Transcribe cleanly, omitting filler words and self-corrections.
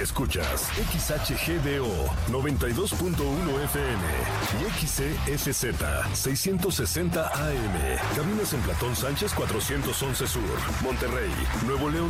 Escuchas XHGDO 92.1 FM y XCFZ 660 AM. Cabinas en Platón Sánchez 411 Sur, Monterrey, Nuevo León.